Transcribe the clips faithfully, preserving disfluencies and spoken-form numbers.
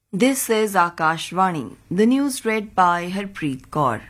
This is Akashvani, the news read by Harpreet Kaur.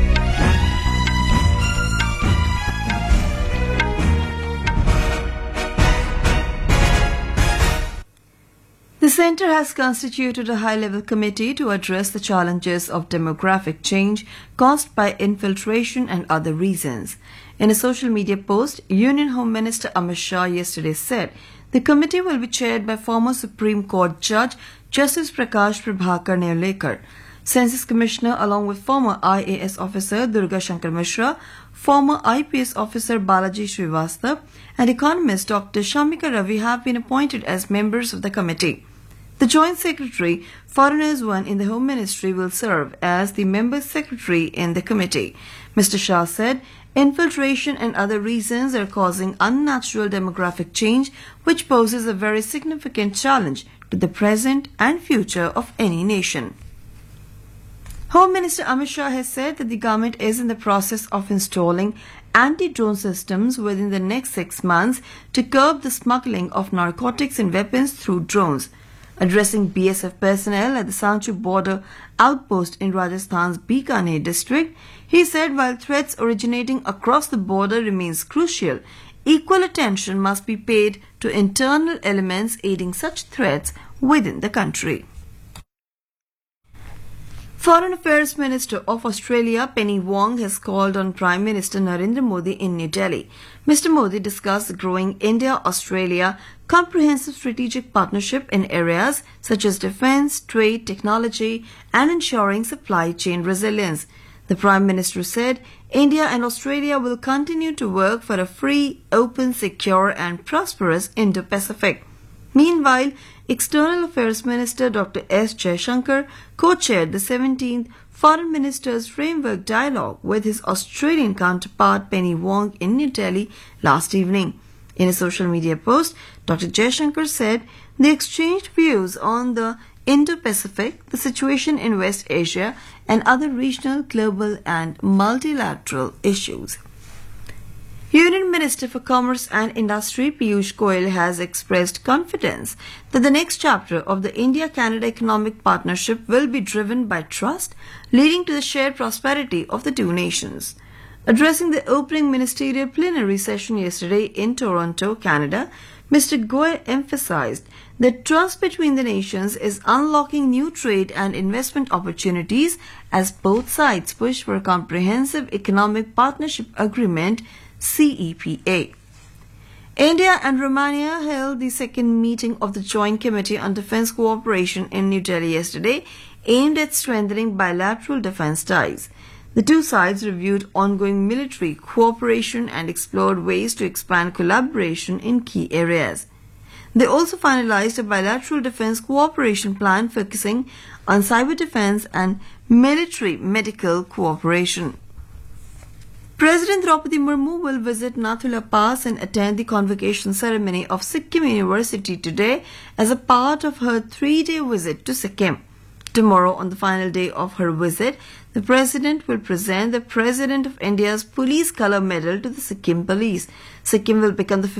The Centre has constituted a high-level committee to address the challenges of demographic change caused by infiltration and other reasons. In a social media post, Union Home Minister Amit Shah yesterday said the committee will be chaired by former Supreme Court Judge Justice Prakash Prabhakar Nairlekar, Census Commissioner along with former I A S officer Durga Shankar Mishra, former I P S officer Balaji Srivastava, and economist Doctor Shamika Ravi have been appointed as members of the committee. The Joint Secretary, Foreigners One in the Home Ministry, will serve as the member secretary in the committee. Mister Shah said infiltration and other reasons are causing unnatural demographic change, which poses a very significant challenge to the present and future of any nation. Home Minister Amit Shah has said that the government is in the process of installing anti-drone systems within the next six months to curb the smuggling of narcotics and weapons through drones. Addressing B S F personnel at the Sanchu border outpost in Rajasthan's Bikaner district, he said while threats originating across the border remains crucial, equal attention must be paid to internal elements aiding such threats within the country. Foreign Affairs Minister of Australia Penny Wong has called on Prime Minister Narendra Modi in New Delhi. Mister Modi discussed the growing India-Australia comprehensive strategic partnership in areas such as defence, trade, technology and ensuring supply chain resilience. The Prime Minister said India and Australia will continue to work for a free, open, secure and prosperous Indo-Pacific. Meanwhile, External Affairs Minister Doctor S. Jaishankar co-chaired the seventeenth Foreign Ministers Framework Dialogue with his Australian counterpart Penny Wong in New Delhi last evening. In a social media post, Doctor Jaishankar said they exchanged views on the Indo-Pacific, the situation in West Asia, and other regional, global and multilateral issues. Union Minister for Commerce and Industry Piyush Goyal has expressed confidence that the next chapter of the India-Canada Economic Partnership will be driven by trust, leading to the shared prosperity of the two nations. Addressing the opening ministerial plenary session yesterday in Toronto, Canada, Mister Goyal emphasized that trust between the nations is unlocking new trade and investment opportunities as both sides push for a comprehensive economic partnership agreement C E P A. India and Romania held the second meeting of the Joint Committee on Defence Cooperation in New Delhi yesterday, aimed at strengthening bilateral defence ties. The two sides reviewed ongoing military cooperation and explored ways to expand collaboration in key areas. They also finalized a bilateral defence cooperation plan focusing on cyber defence and military medical cooperation. President Draupadi Murmu will visit Nathula Pass and attend the convocation ceremony of Sikkim University today as a part of her three-day visit to Sikkim. Tomorrow, on the final day of her visit, the President will present the President of India's Police Colour Medal to the Sikkim Police. Sikkim will become the